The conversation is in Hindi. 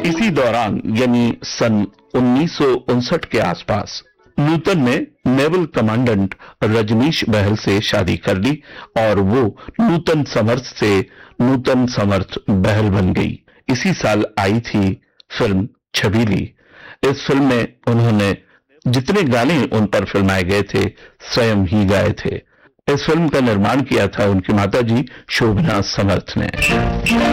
इसी दौरान यानी सन 1959 के आसपास नूतन ने नेवल कमांडेंट रजनीश बहल से शादी कर ली और वो नूतन समर्थ से नूतन समर्थ बहल बन गई। इसी साल आई थी फिल्म छबीली। इस फिल्म में उन्होंने जितने गाने उन पर फिल्माए गए थे स्वयं ही गाए थे। इस फिल्म का निर्माण किया था उनकी माताजी शोभना समर्थ ने।